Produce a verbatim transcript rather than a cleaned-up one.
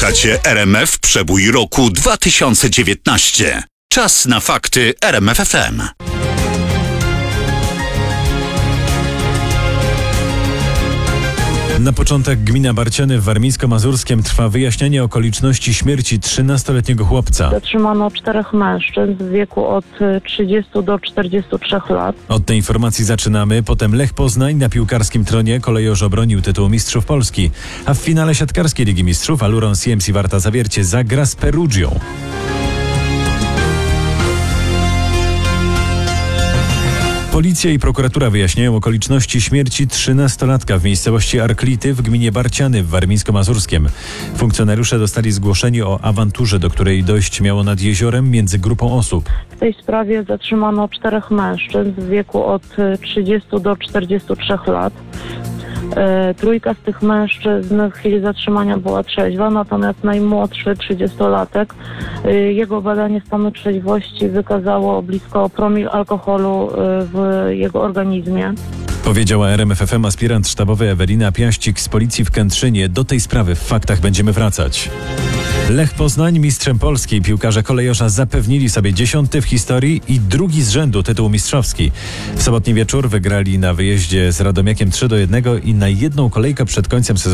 Słuchacie R M F Przebój roku dwa tysiące dziewiętnaście. Czas na fakty R M F F M. Na początek gmina Barciany w Warmińsko-Mazurskiem trwa wyjaśnianie okoliczności śmierci trzynastoletniego chłopca. Zatrzymano czterech mężczyzn w wieku od trzydziestu do czterdziestu trzech lat. Od tej informacji zaczynamy, potem Lech Poznań na piłkarskim tronie kolejorz obronił tytuł Mistrzów Polski, a w finale siatkarskiej Ligi Mistrzów Aluron C M C Warta Zawiercie zagra z Perugią. Policja i prokuratura wyjaśniają okoliczności śmierci trzynastolatka w miejscowości Arklity w gminie Barciany w Warmińsko-Mazurskiem. Funkcjonariusze dostali zgłoszenie o awanturze, do której dojść miało nad jeziorem między grupą osób. W tej sprawie zatrzymano czterech mężczyzn w wieku od trzydziestu do czterdziestu trzech lat. E, trójka z tych mężczyzn w chwili zatrzymania była trzeźwa, natomiast najmłodszy, trzydziestolatek, e, jego badanie stanu trzeźwości wykazało blisko promil alkoholu e, w jego organizmie. Powiedziała R M F F M aspirant sztabowy Ewelina Piaścik z policji w Kętrzynie. Do tej sprawy w faktach będziemy wracać. Lech Poznań mistrzem Polski. Piłkarze kolejorza zapewnili sobie dziesiąty w historii i drugi z rzędu tytuł mistrzowski. W sobotni wieczór wygrali na wyjeździe z Radomiakiem trzy do jednego i na jedną kolejkę przed końcem sezonu